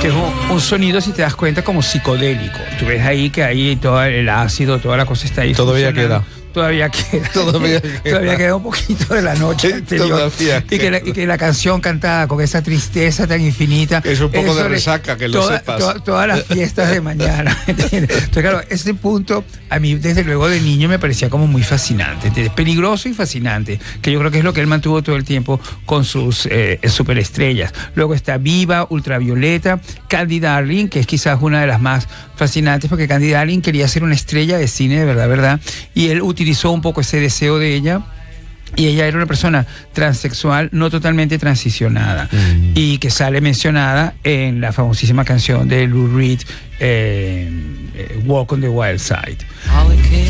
que es un sonido, si te das cuenta, como psicodélico. Tú ves ahí que ahí todo el ácido, toda la cosa está ahí. Todavía queda. Todavía queda un poquito de la noche anterior. Y que la canción cantada con esa tristeza tan infinita. Es un poco de resaca, que lo sepas. Todas las fiestas de mañana. Entonces, claro, ese punto a mí desde luego de niño me parecía como muy fascinante, peligroso y fascinante, que yo creo que es lo que él mantuvo todo el tiempo con sus superestrellas. Luego está Viva, Ultravioleta, Candy Darling, que es quizás una de las más fascinantes, porque Candy Darling quería ser una estrella de cine de verdad, y él utilizó un poco ese deseo de ella, y ella era una persona transexual no totalmente transicionada, y que sale mencionada en la famosísima canción de Lou Reed, Walk on the Wild Side.